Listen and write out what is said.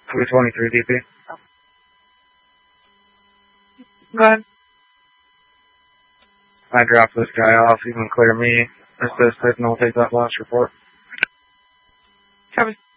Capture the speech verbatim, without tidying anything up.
two twenty-three D P. Go ahead. I drop this guy off. You can clear me. Assist it, and I'll take that last report. Copy.